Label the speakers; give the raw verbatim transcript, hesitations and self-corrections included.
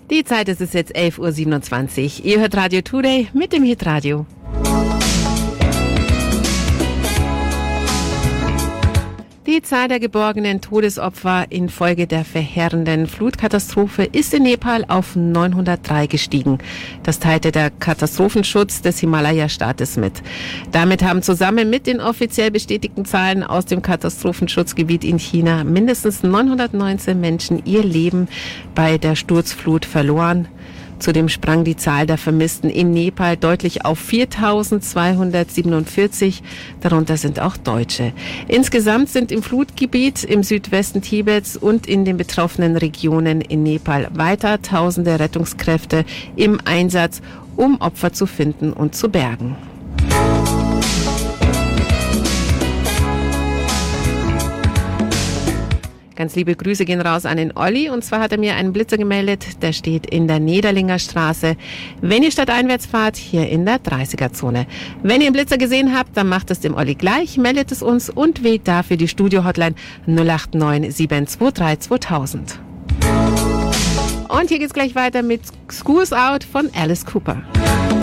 Speaker 1: Die Zeit ist es jetzt elf Uhr siebenundzwanzig. Ihr hört Radio Today mit dem Hitradio. Die Zahl der geborgenen Todesopfer infolge der verheerenden Flutkatastrophe ist in Nepal auf neunhundertdrei gestiegen. Das teilte der Katastrophenschutz des Himalaya-Staates mit. Damit haben zusammen mit den offiziell bestätigten Zahlen aus dem Katastrophenschutzgebiet in China mindestens neunhundertneunzehn Menschen ihr Leben bei der Sturzflut verloren. Zudem sprang die Zahl der Vermissten in Nepal deutlich auf viertausendzweihundertsiebenundvierzig. Darunter sind auch Deutsche. Insgesamt sind im Flutgebiet im Südwesten Tibets und in den betroffenen Regionen in Nepal weiter tausende Rettungskräfte im Einsatz, um Opfer zu finden und zu bergen. Ganz liebe Grüße gehen raus an den Olli. Und zwar hat er mir einen Blitzer gemeldet, der steht in der Nederlinger Straße. Wenn ihr stadteinwärts fahrt, hier in der dreißiger-Zone. Wenn ihr einen Blitzer gesehen habt, dann macht es dem Olli gleich, meldet es uns und wählt dafür die Studio-Hotline null acht neun sieben zwei drei zweitausend. Und hier geht's gleich weiter mit Schools Out von Alice Cooper.